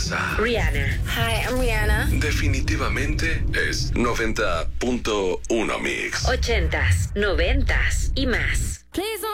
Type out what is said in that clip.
a Rihanna. Hi, I'm Rihanna. definitivamente es 90.1 Mix. 80s, 90s y más. Please